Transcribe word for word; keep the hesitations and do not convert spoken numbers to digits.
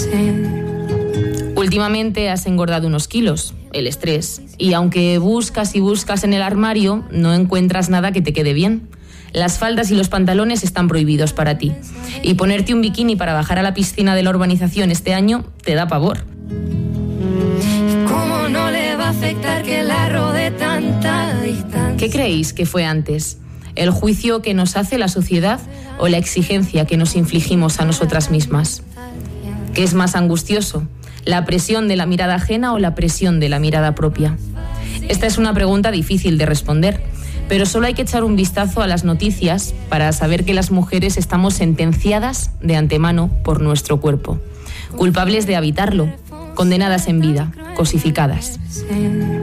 Últimamente has engordado unos kilos, el estrés, y aunque buscas y buscas en el armario, no encuentras nada que te quede bien. Las faldas y los pantalones están prohibidos para ti. Y ponerte un bikini para bajar a la piscina de la urbanización este año te da pavor. ¿Cómo no le va a afectar que la rodee tanta distancia? ¿Qué creéis que fue antes? ¿El juicio que nos hace la sociedad o la exigencia que nos infligimos a nosotras mismas? ¿Qué es más angustioso? ¿La presión de la mirada ajena o la presión de la mirada propia? Esta es una pregunta difícil de responder, pero solo hay que echar un vistazo a las noticias para saber que las mujeres estamos sentenciadas de antemano por nuestro cuerpo, culpables de habitarlo, condenadas en vida, cosificadas.